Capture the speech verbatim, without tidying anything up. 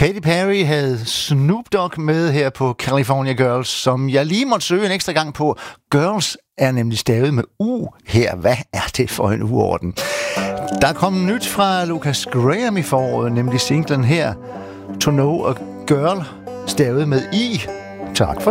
Katy Perry havde Snoop Dogg med her på California Girls, som jeg lige måtte søge en ekstra gang på. Girls er nemlig stavet med U her. Hvad er det for en uorden? Der kom nyt fra Lucas Graham i foråret, nemlig singlen her, To Know a Girl, stavet med I. Tak for